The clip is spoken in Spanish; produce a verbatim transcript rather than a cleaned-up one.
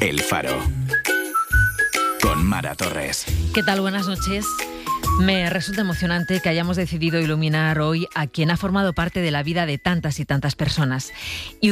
El Faro. Con Mara Torres. ¿Qué tal? Buenas noches. Me resulta emocionante que hayamos decidido iluminar hoy a quien ha formado parte de la vida de tantas y tantas personas y